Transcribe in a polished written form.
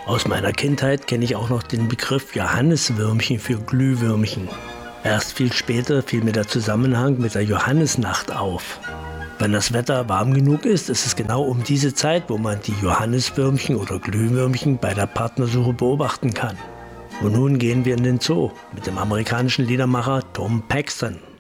Aus meiner Kindheit kenne ich auch noch den Begriff Johanniswürmchen für Glühwürmchen. Erst viel später fiel mir der Zusammenhang mit der Johannisnacht auf. Wenn das Wetter warm genug ist, ist es genau um diese Zeit, wo man die Johanniswürmchen oder Glühwürmchen bei der Partnersuche beobachten kann. Und nun gehen wir in den Zoo mit dem amerikanischen Liedermacher Tom Paxton.